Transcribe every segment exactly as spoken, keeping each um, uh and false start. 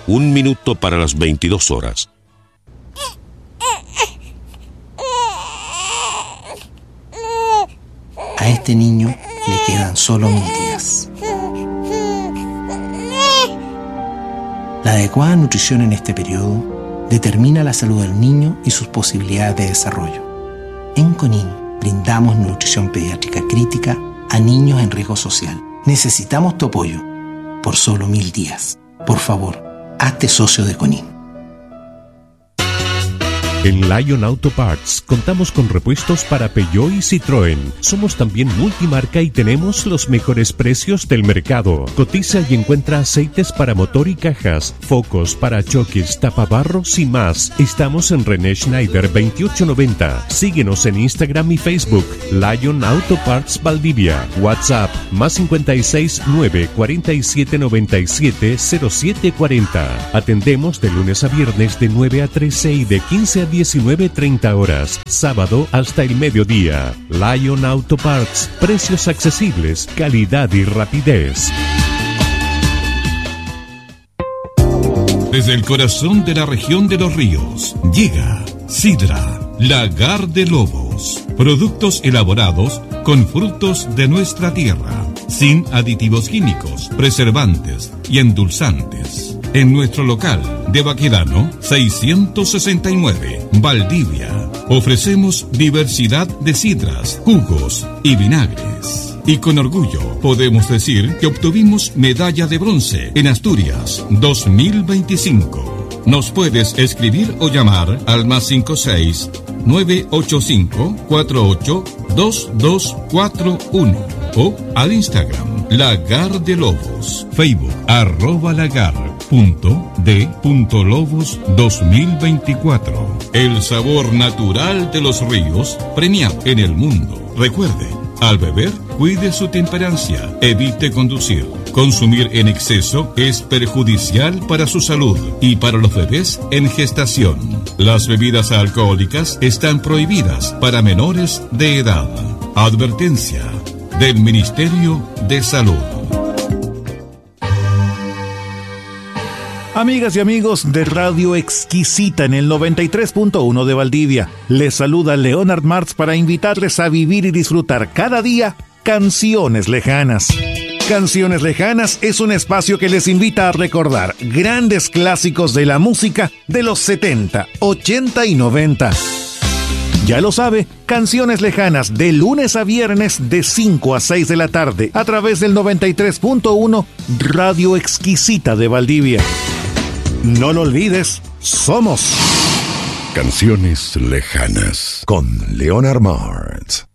Un minuto para las veintidós horas. A este niño le quedan solo mil días. La adecuada nutrición en este periodo determina la salud del niño y sus posibilidades de desarrollo. En CONIN brindamos nutrición pediátrica crítica a niños en riesgo social. Necesitamos tu apoyo por solo mil días. Por favor, hazte socio de CONIN. En Lion Auto Parts contamos con repuestos para Peugeot y Citroën. Somos también multimarca y tenemos los mejores precios del mercado. Cotiza y encuentra aceites para motor y cajas, focos, parachoques, tapabarros y más. Estamos en René Schneider veintiocho noventa. Síguenos en Instagram y Facebook. Lion Auto Parts Valdivia. WhatsApp más cincuenta y seis, nueve, cuarenta y siete, noventa y siete, cero siete cuarenta. Atendemos de lunes a viernes de nueve a trece y de quince a diecinueve treinta horas, sábado hasta el mediodía. Lion Auto Parts, precios accesibles, calidad y rapidez. Desde el corazón de la región de Los Ríos, llega Sidra, Lagar de Lobos. Productos elaborados con frutos de nuestra tierra, sin aditivos químicos, preservantes y endulzantes. En nuestro local de Baquedano seiscientos sesenta y nueve, Valdivia, ofrecemos diversidad de sidras, jugos y vinagres. Y con orgullo podemos decir que obtuvimos medalla de bronce en Asturias dos mil veinticinco. Nos puedes escribir o llamar al más cinco seis, nueve ocho cinco, cuatro ocho, dos dos cuatro uno o al Instagram Lagar de Lobos, Facebook arroba lagar punto de punto lobos dos mil veinticuatro. El sabor natural de los ríos premiado en el mundo. Recuerde, al beber, cuide su temperancia, evite conducir. Consumir en exceso es perjudicial para su salud y para los bebés en gestación. Las bebidas alcohólicas están prohibidas para menores de edad. Advertencia del Ministerio de Salud. Amigas y amigos de Radio Exquisita en el noventa y tres punto uno de Valdivia, les saluda Leonard Martz para invitarles a vivir y disfrutar cada día canciones lejanas. Canciones Lejanas es un espacio que les invita a recordar grandes clásicos de la música de los setenta, ochenta y noventa. Ya lo sabe, Canciones Lejanas de lunes a viernes de cinco a seis de la tarde a través del noventa y tres punto uno Radio Exquisita de Valdivia. No lo olvides, somos Canciones Lejanas con Leonard Martz.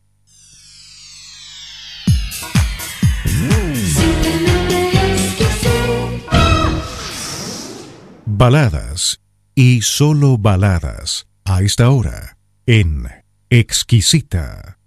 Baladas y solo baladas a esta hora en Exquisita.